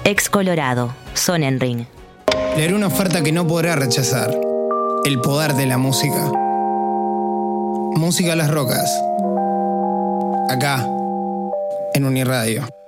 Ex Colorado, Sonnenring. Leeré una oferta que no podrá rechazar. El poder de la música. Música a las rocas. Acá, en Uniradio.